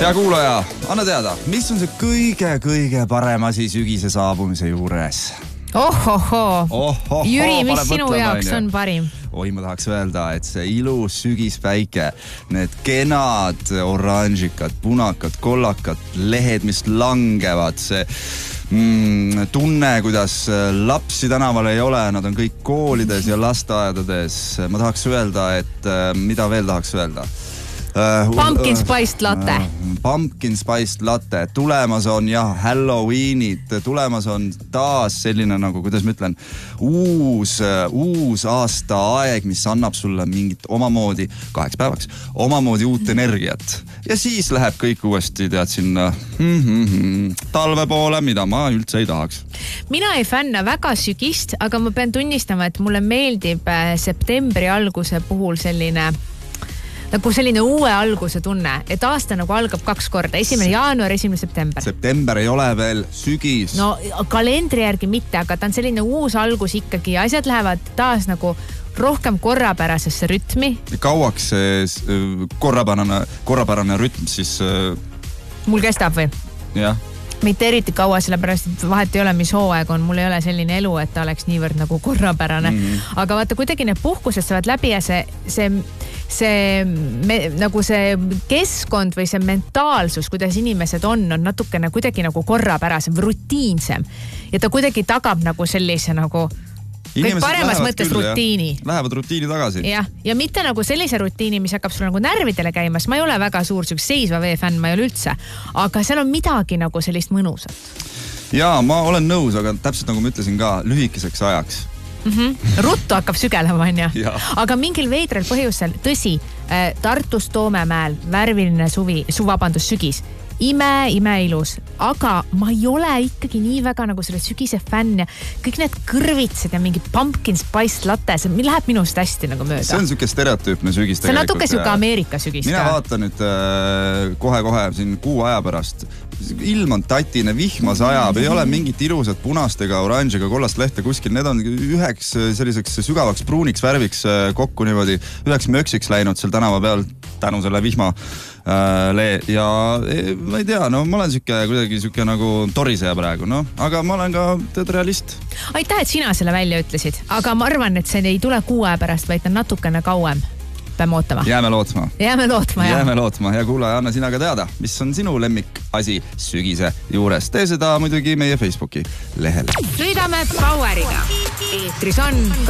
Hea kuulaja, anna teada, mis on see kõige parem asi sügise saabumise juures? Jüri, mis sinu jaoks on parim? Oi, ma tahaks öelda, et see ilus sügispäike, need kenad oranžikad, punakad, kollakad, lehed, mis langevad, see tunne, kuidas lapsi tänaval ei ole, nad on kõik koolides ja lasteaedades. Ma tahaks öelda, et mida veel tahaks öelda? Pumpkin spiced latte. Pumpkin spiced latte. Tulemas on Halloweenid. Tulemas on taas selline, nagu kuidas ma ütlen, uus aasta aeg, mis annab sulle mingit omamoodi 8 päevaks, omamoodi uut energiat. Ja siis läheb kõik uuesti, tead, sinna talve poole, mida ma üldse ei tahaks. Mina ei fänna väga sügist, aga ma pean tunnistama, et mulle meeldib septembri alguse puhul selline uue alguse tunne, et aasta nagu algab 2 korda, 1. jaanuar, 1. september. September ei ole veel sügis. No kalendri järgi mitte, aga ta on selline uus algus ikkagi ja asjad lähevad taas nagu rohkem korrapärasesse rütmi. Kauaks see korrapärane rütm siis... Mul kestab või? Jah. Mitte eriti kaua, sellepärast et vahet ei ole, mis hooaeg on. Mul ei ole selline elu, et ta oleks niivõrd nagu korrapärane. Aga vaata, kuidagi need puhkused saavad läbi ja nagu see keskkond või see mentaalsus, kuidas inimesed on natukene kuidagi nagu korrapärasem, rutiinsem. Ja ta kuidagi tagab nagu sellise nagu kõik paremas mõttes küll, rutiini. Lähevad rutiini tagasi. Ja mitte nagu sellise rutiini, mis hakkab sulle nagu närvidele käimas. Ma ei ole väga suur seisva vee fänn, ma ei ole üldse. Aga seal on midagi nagu sellist mõnusat. Jaa, ma olen nõus, aga täpselt nagu ma ütlesin ka, lühikeseks ajaks. Ruttu hakkab sügelema, on ja? Aga mingil veidral põhjusel, tõsi, Tartus Toomemäel, värviline sügis. Ime ilus, aga ma ei ole ikkagi nii väga nagu selle sügise fänn ja kõik need kõrvitsed ja mingi pumpkin spiced latte, see läheb minust hästi nagu mööda. See on siuke stereotüüpne sügis tegelikult. See on natuke siuke Ameerika sügis. Mina vaatan nüüd kohe siin 6 aja pärast. Ilm on tatine, vihmas ajab, ei ole mingit ilusat punast ega oranž ega kollast lehte kuskil. Need on üheks selliseks sügavaks pruuniks värviks kokku niimoodi, üheks möksiks läinud seal tänava peal tänu selle vihma ja ma ei tea, no ma olen kuidagi süke nagu toriseja praegu, aga ma olen ka realist. Aitäh, et sina selle välja ütlesid, aga ma arvan, et see ei tule 6 aja pärast, vaid on natukene kauem. Peame ootama. Jääme lootma. Ja kuulaja, anna sina ka teada, mis on sinu lemmik asi sügise juures. Tee seda muidugi meie Facebooki lehel. Sõidame Poweriga. Eetris on